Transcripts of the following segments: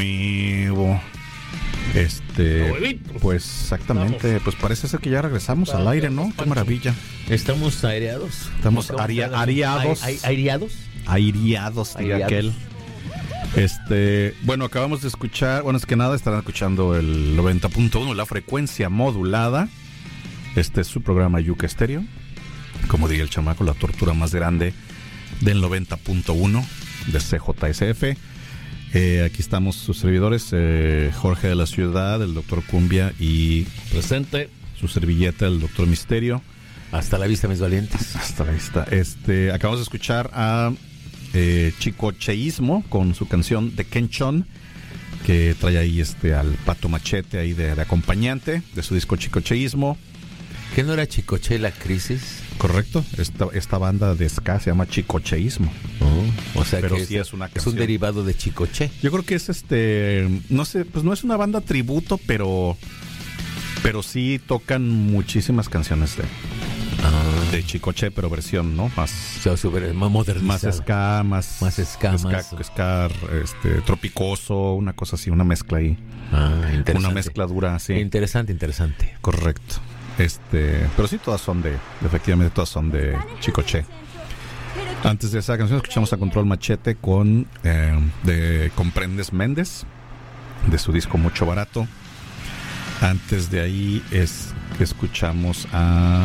amigo. Pues exactamente, Vamos. pues parece ser que ya regresamos al aire, ¿no? Qué maravilla. Estamos aireados. Estamos aireados. ¿Aireados? Diría aquel. Bueno, acabamos de escuchar, bueno, es que nada, estarán escuchando el 90.1, la frecuencia modulada. Este es su programa Yuca Estéreo. Como diría el chamaco, la tortura más grande del 90.1 de CJSF. Aquí estamos sus servidores, Jorge de la Ciudad, el doctor Cumbia y presente su servilleta, el doctor Misterio. Hasta la vista, mis valientes. Hasta la vista. Acabamos de escuchar a Chicocheísmo con su canción de Kenchon, que trae ahí al Pato Machete ahí de acompañante de su disco Chicocheísmo. ¿Qué no era Chicoche la crisis? Correcto, esta banda de ska se llama Chicocheísmo. O sea, pero que sí es una es canción. un derivado de Chicoche. Yo creo que es no sé, pues no es una banda tributo, pero sí tocan muchísimas canciones de Chicoche, pero versión, ¿no? Más modernizada. Más ska, ska, tropicoso, una cosa así, una mezcla ahí. Interesante. Una mezcla dura, sí. Interesante. Correcto. Pero sí, efectivamente todas son de Chicoche. Antes de esa canción escuchamos a Control Machete de Comprendes Méndez, de su disco Mucho Barato. Antes de ahí escuchamos a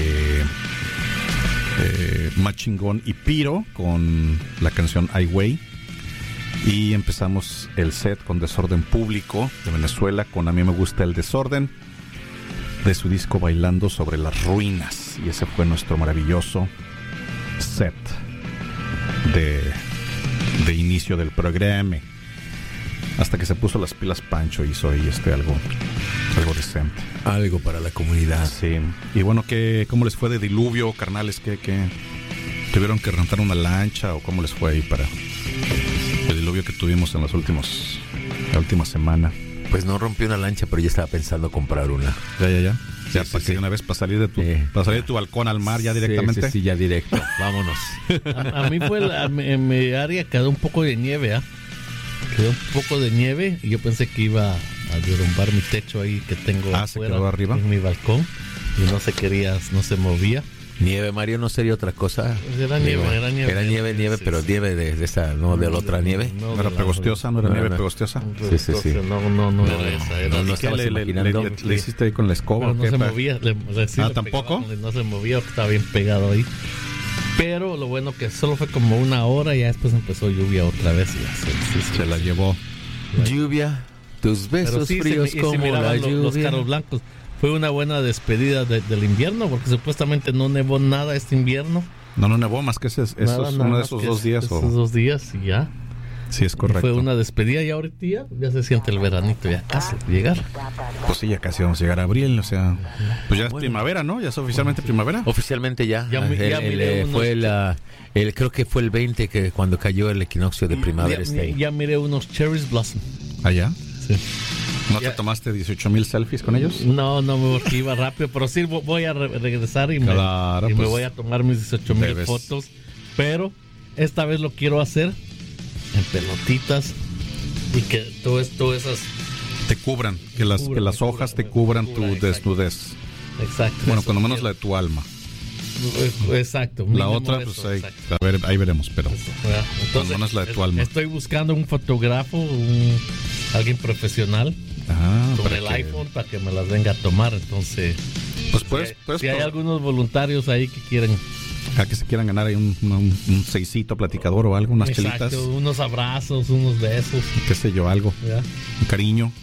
Machingón y Piro con la canción I Way. Y empezamos el set con Desorden Público de Venezuela con A mí me gusta el desorden, de su disco Bailando sobre las ruinas. Y ese fue nuestro maravilloso set de inicio del programa, hasta que se puso las pilas Pancho, hizo ahí algo decente, algo para la comunidad. Sí. Y bueno, ¿cómo les fue de diluvio, carnales? ¿Que tuvieron que rentar una lancha o cómo les fue ahí para el diluvio que tuvimos en la última semana? Pues no rompí una lancha, pero ya estaba pensando comprar una. Ya, Sí, para que de una vez para salir de tu balcón al mar ya directamente. Sí, ya directo. Vámonos. A mí en mi área quedó un poco de nieve, Quedó un poco de nieve y yo pensé que iba a derrumbar mi techo ahí que tengo afuera, se quedó arriba en mi balcón y no se movía. Nieve, Mario, ¿no sería otra cosa? Era nieve. Era nieve, sí, pero nieve de esa, no de la otra nieve. ¿No era pegostiosa? ¿No era nieve pegostiosa? Sí. No era esa. No estabas imaginando. ¿Le hiciste ahí con la escoba? No se movía. ¿Tampoco? No se movía, estaba bien pegado ahí. Pero lo bueno que solo fue como una hora y ya después empezó lluvia otra vez. Y se la llevó. Lluvia, tus besos fríos como la lluvia. Los carros blancos. Fue una buena despedida del invierno, porque supuestamente no nevó nada este invierno. No nevó más que uno de esos 2 días. Esos 2 días y ya. Sí, es correcto. Fue una despedida y ahorita ya se siente el veranito, ya casi llegar. Pues sí, ya casi vamos a llegar a abril, o sea, pues ya es primavera, ¿no? Ya es oficialmente primavera. Oficialmente ya. Creo que fue el 20 que cuando cayó el equinoccio de primavera. Ya miré unos cherries blossom. ¿Allá? Sí. ¿No te tomaste 18,000 selfies con ellos? No, porque iba rápido, pero sí voy a regresar y me voy a tomar mis 18,000 fotos. Pero esta vez lo quiero hacer en pelotitas y que todo esas te cubran, que las hojas te cubran tu desnudez. Exacto. Bueno, cuando menos la de tu alma. Exacto. La otra, pues ahí veremos, pero cuando menos la de tu alma. Estoy buscando un fotógrafo, alguien profesional. Con el iPhone para que me las venga a tomar. Entonces, pues si hay algunos voluntarios ahí que quieren, que se quieran ganar ahí un seisito platicador o algo, unas chelitas, unos abrazos, unos besos, qué sé yo, algo, un cariño.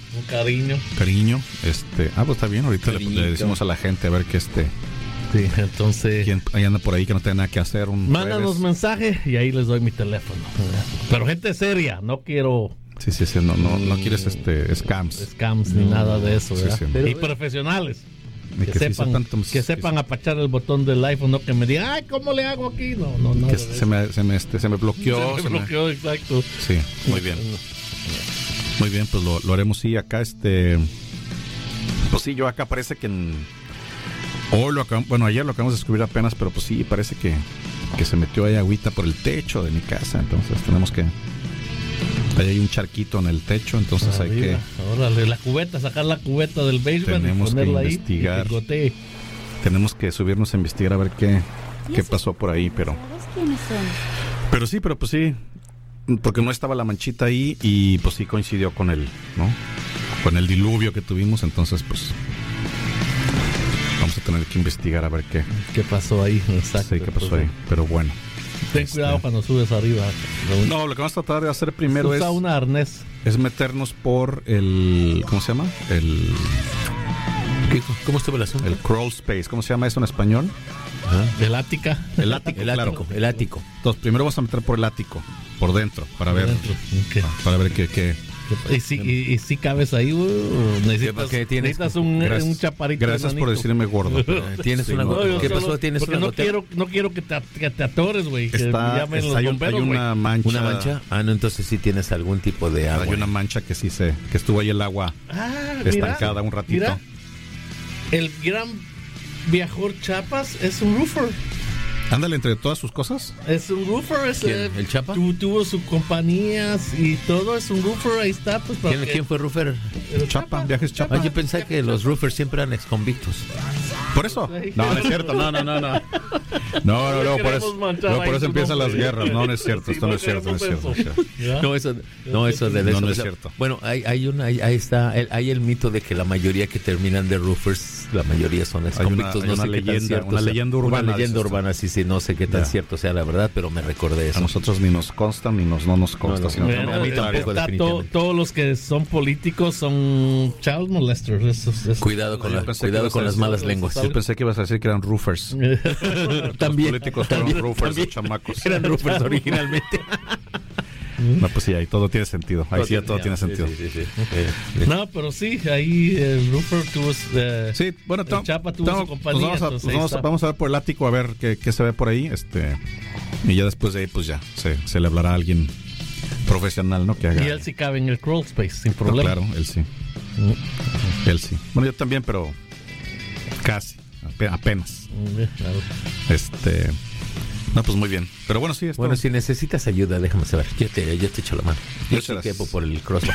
Pues está bien, ahorita le decimos a la gente a ver que sí, entonces quien ahí anda por ahí que no tiene nada que hacer, mándanos mensaje y ahí les doy mi teléfono, pero gente seria, no quiero. Sí, no quieres scams ni nada de eso, ¿verdad? Sí. Y profesionales que sepan apachar el botón del iPhone, no que me digan, ay, ¿cómo le hago aquí? No. Que se me bloqueó. Exacto. Sí, muy bien. Muy bien, pues lo haremos, sí, acá pues sí, yo acá parece que ayer lo acabamos de descubrir apenas, pero pues sí, parece que se metió ahí agüita por el techo de mi casa, entonces tenemos que Ahí hay un charquito en el techo, entonces hay que... Órale, la cubeta, sacar la cubeta del basement. Tenemos y que ponerla investigar. Ahí y que gotee. Tenemos que subirnos a investigar a ver qué pasó por ahí, pero... Pero pues sí, porque no estaba la manchita ahí y pues sí coincidió con el, ¿no? Con el diluvio que tuvimos, entonces pues vamos a tener que investigar a ver qué pasó ahí. Exacto. Sí, qué pasó ahí, pero bueno. Ten cuidado cuando subes arriba. No, lo que vamos a tratar de hacer primero usa un arnés. Es meternos por el, ¿cómo se llama? ¿Cómo estuvo el asunto? El crawl space, ¿cómo se llama eso en español? El ático. El ático. Entonces, primero vamos a meter por el ático, por dentro, para ver. Okay. Para ver qué. Y si cabes ahí, necesitas un chaparrito. Gracias por decirme gordo. Tienes una gota. ¿Qué pasó? ¿Tienes una gota? No quiero que te atores, güey. Hay una mancha. ¿Una mancha? No, entonces sí tienes algún tipo de agua. Hay una mancha que sí que estuvo ahí el agua estancada un ratito. Mira, el gran viajor Chapas es un roofer. Ándale, entre todas sus cosas. Es un roofer. ¿El Chapa? Tuvo sus compañías y todo. Es un roofer, ahí está. Pues, ¿Quién fue roofer? Chapa, Viajes Chapa. Yo pensé que los roofers siempre eran exconvictos. ¿Por eso? No es cierto. No, por eso empiezan las guerras. No es cierto. Esto no es cierto. No, eso no es cierto. Bueno, ahí está. Hay el mito de que la mayoría que terminan de roofers, la mayoría son exconvictos. Hay una leyenda urbana. Una leyenda urbana, sí. No sé qué tan cierto sea la verdad, pero me recordé eso. A nosotros ni nos consta ni no nos consta. A mí tampoco, definitivamente. Todos los que son políticos son child molesters. Cuidado con las malas lenguas. Yo pensé que ibas a decir que eran roofers. También. Los políticos fueron roofers de chamacos. Eran roofers originalmente. No, pues sí, ahí todo tiene sentido. Ahí sí, todo tiene sentido. Sí. No, pero sí, ahí el roofer tuvo... sí, bueno, Chapa tuvo su compañía. Vamos a ver por el ático a ver qué se ve por ahí. Y ya después de ahí, pues ya se le hablará a alguien profesional, ¿no? Que haga. Y él sí cabe en el crawl space, sin problema. Claro, él sí. Él sí. Bueno, yo también, pero casi, apenas. Claro. No, pues muy bien. Pero bueno, sí. Bueno, si necesitas ayuda, déjame saber. Yo te echo la mano. Yo te quepo por el crossbar.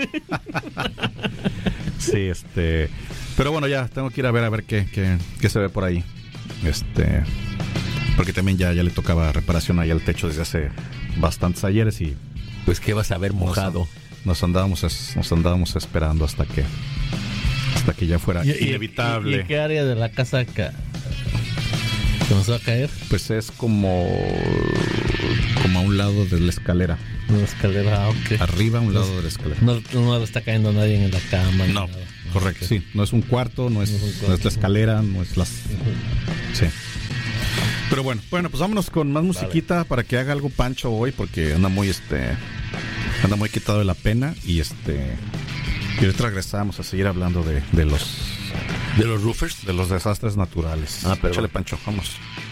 Sí, pero bueno, ya tengo que ir a ver qué se ve por ahí. Porque también ya le tocaba reparación ahí al techo desde hace bastantes ayeres y... Pues que vas a ver mojado. Nos andábamos esperando hasta que ya fuera inevitable. ¿Y en qué área de la casa que nos va a caer? Pues es como a un lado de la escalera. Una escalera, ok. Arriba a un lado de la escalera. No le está cayendo nadie en la cama. No, correcto. Okay. Sí, no es un cuarto, no es la escalera, no es las... Sí. Pero bueno, pues vámonos con más musiquita para que haga algo Pancho hoy, porque anda muy quitado de la pena y ahorita regresamos a seguir hablando de los roofers, de los desastres naturales. Pero échale, Pancho, vamos.